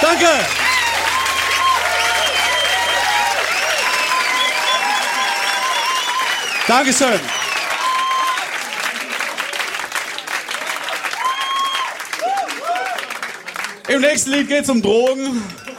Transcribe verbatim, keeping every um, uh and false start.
Danke! Dankeschön! Im nächsten Lied geht's um Drogen.